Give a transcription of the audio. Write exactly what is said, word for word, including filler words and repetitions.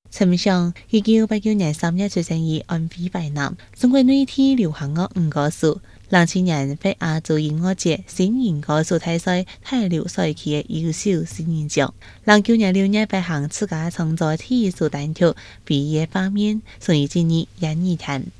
陳翔一九八九年三月出生於安徽淮南，中國內地流行樂女歌手。兩千年獲亞洲音樂節新人歌手大賽大陸賽區嘅優秀新人獎。兩九年六月發行自家創作第一首單曲《畢業畫面》，屬於今年演藝壇。